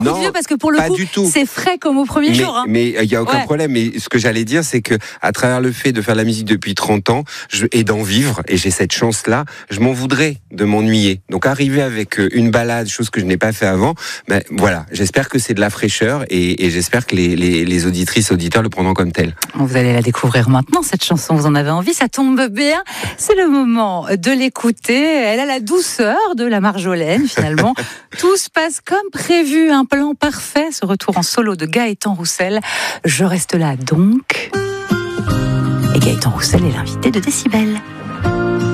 coup de vieux parce que pour le coup, c'est frais comme au premier jour. Hein. Mais il y a aucun problème. Mais ce que j'allais dire, c'est que à travers le fait de faire de la musique depuis 30 ans et d'en vivre, et j'ai cette chance-là, je m'en voudrais de m'ennuyer. Donc arriver avec une balade, chose que je n'ai pas fait avant, ben voilà. J'espère que c'est de la fraîcheur et j'espère que les auditrices, auditeurs le prendront comme tel. Vous allez la découvrir maintenant, cette chanson. Vous en avez envie, ça tombe bien. C'est le moment de l'écouter. Elle a la douceur de la Marjolaine, finalement. Tout se passe comme prévu, un plan parfait. Ce retour en solo de Gaëtan Roussel. Je reste là donc. Et Gaëtan Roussel est l'invité de Décibel.